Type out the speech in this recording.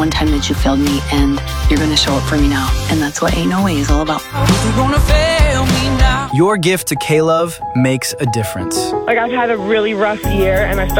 one time that you failed me, and you're going to show up for me now. And that's what Ain't No Way is all about. Your gift to K-Love makes a difference. Like, I've had a really rough year, and I started